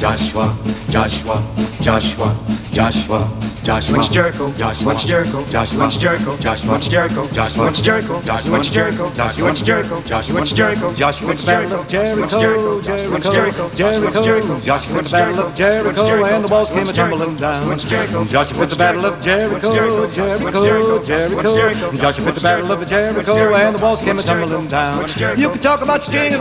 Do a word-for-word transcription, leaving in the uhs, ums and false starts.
Joshua, Joshua, Joshua, Joshua, Joshua. Went to Jericho, Joshua, went to Jericho, Joshua, went to Jericho, Joshua, went to Jericho, Joshua, went to Jericho, Joshua, went to Jericho, Joshua, went to Jericho, Joshua, went to Jericho, Joshua, went to Jericho, Jericho, Jericho, Jericho, Joshua went to Battle of Jericho, and the walls came a tumbling down. Joshua went to Battle of Jericho, Jericho, Jericho, Joshua went to Battle of Jericho, and the walls came a tumbling down. You can talk about your